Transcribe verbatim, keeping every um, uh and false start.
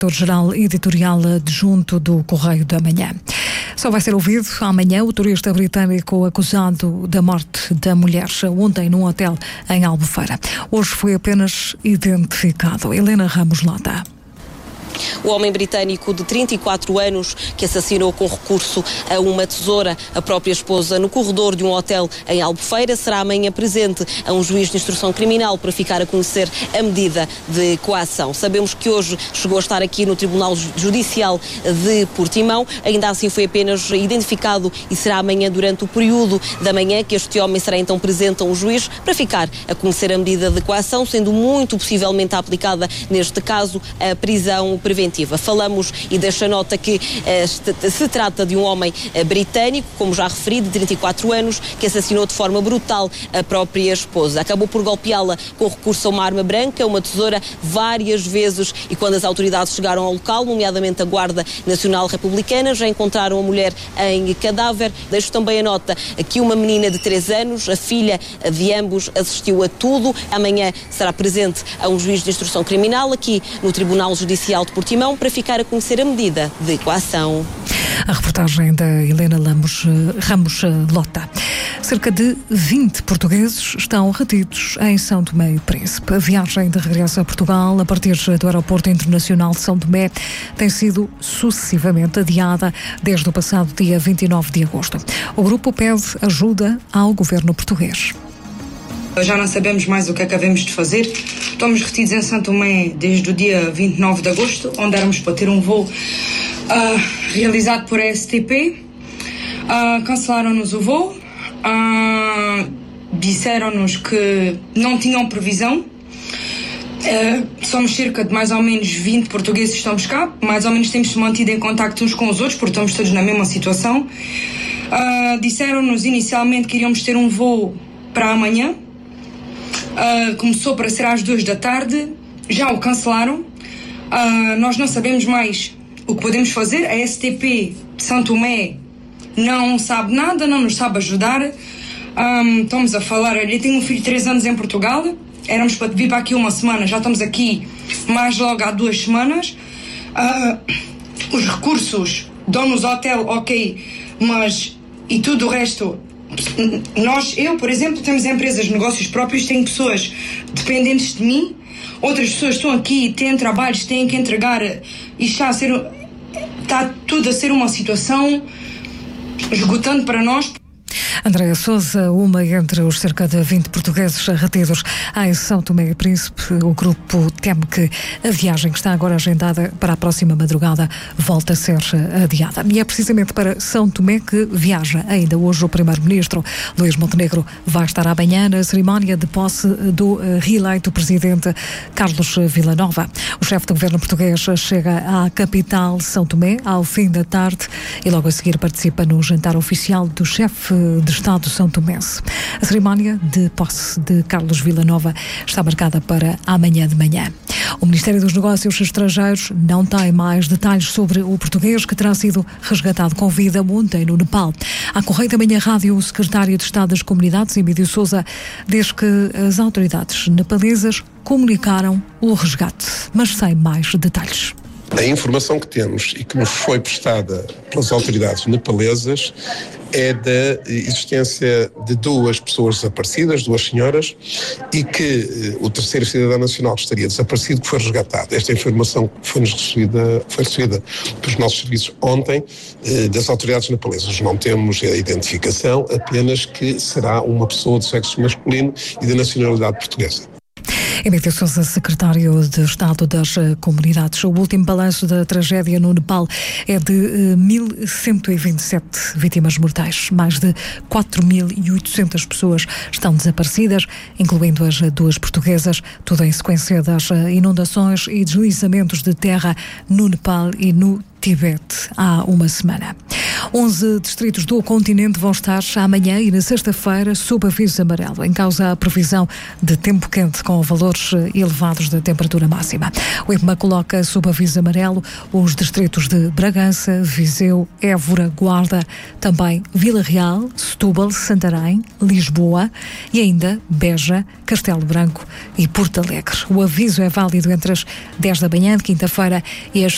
diretor-geral editorial adjunto do Correio da Manhã. Só vai ser ouvido amanhã o turista britânico acusado da morte da mulher ontem num hotel em Albufeira. Hoje foi apenas identificado. Helena Ramos Lota. O homem britânico de trinta e quatro anos que assassinou com recurso a uma tesoura a própria esposa no corredor de um hotel em Albufeira será amanhã presente a um juiz de instrução criminal para ficar a conhecer a medida de coação. Sabemos que hoje chegou a estar aqui no Tribunal Judicial de Portimão, ainda assim foi apenas identificado e será amanhã durante o período da manhã que este homem será então presente a um juiz para ficar a conhecer a medida de coação, sendo muito possivelmente aplicada neste caso a prisão preventiva. Falamos e deixa nota que eh, se trata de um homem eh, britânico, como já referi, de trinta e quatro anos, que assassinou de forma brutal a própria esposa. Acabou por golpeá-la com recurso a uma arma branca, uma tesoura, várias vezes, e quando as autoridades chegaram ao local, nomeadamente a Guarda Nacional Republicana, já encontraram a mulher em cadáver. Deixo também a nota que uma menina de três anos, a filha de ambos, assistiu a tudo. Amanhã será presente a um juiz de instrução criminal aqui no Tribunal Judicial de Portimão para ficar a conhecer a medida de coação. A reportagem da Helena Lamos, Ramos Lota. Cerca de vinte portugueses estão retidos em São Tomé e Príncipe. A viagem de regresso a Portugal a partir do Aeroporto Internacional de São Tomé tem sido sucessivamente adiada desde o passado dia vinte e nove de agosto. O grupo pede ajuda ao governo português. Já não sabemos mais o que é que havemos de fazer. Estamos retidos em São Tomé desde o dia vinte e nove de agosto, onde éramos para ter um voo uh, realizado por A S T P. Uh, cancelaram-nos o voo, uh, disseram-nos que não tinham previsão. Uh, somos cerca de mais ou menos vinte portugueses que estamos cá, mais ou menos temos-se mantido em contacto uns com os outros, porque estamos todos na mesma situação. Uh, disseram-nos inicialmente que iríamos ter um voo para amanhã. Uh, começou para ser às duas da tarde, já o cancelaram. Uh, nós não sabemos mais o que podemos fazer. A S T P de São Tomé não sabe nada, não nos sabe ajudar. Um, estamos a falar, eu tenho um filho de três anos em Portugal, éramos para vir para aqui uma semana, já estamos aqui mais logo há duas semanas. Uh, os recursos dão-nos hotel, ok, mas e tudo o resto... Nós, eu, por exemplo, temos empresas, negócios próprios, tenho pessoas dependentes de mim, outras pessoas estão aqui, têm trabalhos, têm que entregar, e está a ser, está tudo a ser uma situação esgotante para nós. Andréa Sousa, uma entre os cerca de vinte portugueses retidos em São Tomé e Príncipe. O grupo teme que a viagem que está agora agendada para a próxima madrugada volte a ser adiada. E é precisamente para São Tomé que viaja ainda hoje o primeiro-ministro. Luís Montenegro vai estar amanhã na cerimónia de posse do reeleito presidente Carlos Villanova. O chefe do governo português chega à capital São Tomé ao fim da tarde e logo a seguir participa no jantar oficial do chefe de Estado São Tomense. A cerimónia de posse de Carlos Villanova está marcada para amanhã de manhã. O Ministério dos Negócios Estrangeiros não tem mais detalhes sobre o português que terá sido resgatado com vida ontem no Nepal. À Correio da Manhã Rádio, o secretário de Estado das Comunidades, Emílio Sousa, diz que as autoridades nepalesas comunicaram o resgate, mas sem mais detalhes. A informação que temos e que nos foi prestada pelas autoridades nepalesas é da existência de duas pessoas desaparecidas, duas senhoras, e que o terceiro cidadão nacional que estaria desaparecido que foi resgatado. Esta informação foi-nos recebida, foi recebida pelos nossos serviços ontem das autoridades nepalesas. Não temos a identificação, apenas que será uma pessoa de sexo masculino e de nacionalidade portuguesa. Emílio Sousa, secretário de Estado das Comunidades. O último balanço da tragédia no Nepal é de mil cento e vinte e sete vítimas mortais. Mais de quatro mil e oitocentas pessoas estão desaparecidas, incluindo as duas portuguesas, tudo em sequência das inundações e deslizamentos de terra no Nepal e no Tibete há uma semana. onze distritos do continente vão estar amanhã e na sexta-feira sob aviso amarelo, em causa a previsão de tempo quente com valores elevados da temperatura máxima. O IPMA coloca sob aviso amarelo os distritos de Bragança, Viseu, Évora, Guarda, também Vila Real, Setúbal, Santarém, Lisboa e ainda Beja, Castelo Branco e Porto Alegre. O aviso é válido entre as dez da manhã de quinta-feira e as